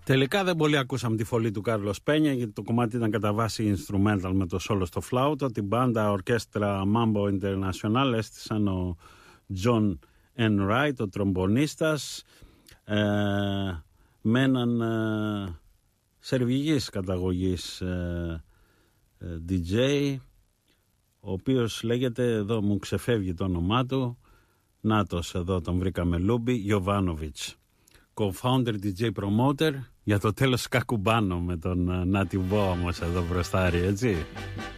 Τελικά δεν πολύ ακούσαμε τη φωλή του Κάρλος Πένια, γιατί το κομμάτι ήταν κατά βάση instrumental με το solo στο φλάουτο. Την μπάντα ορκέστρα Mambo International έστησαν ο John N. Wright, ο τρομπονίστας, με έναν σερβιγής καταγωγής DJ, ο οποίος λέγεται, εδώ μου ξεφεύγει το όνομά του, νάτος εδώ τον βρήκαμε, Λούμπι Γιοβάνοβιτς, co-founder, DJ, promoter, για το τέλος Κακουμπάνο με τον Νάτι Βόμος εδώ μπροστάρι, έτσι.